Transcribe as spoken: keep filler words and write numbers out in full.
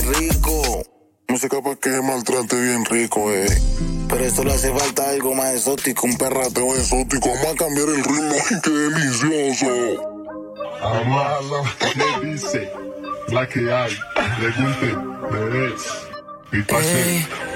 rico. Música pa' que maltrate bien rico, eh. Pero esto le hace falta algo más exótico, un perrateo exótico. Vamos a cambiar el ritmo. ¡Ay, qué delicioso! Amala le dice la que hay, pregunte, bebés, y pase.